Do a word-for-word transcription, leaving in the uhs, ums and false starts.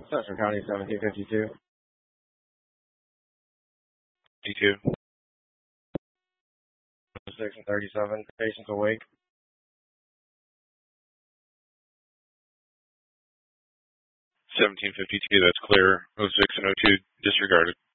Session County seventeen fifty-two. D two. six and thirty-seven. Patients awake. seventeen fifty-two, that's clear. oh six and oh two disregarded.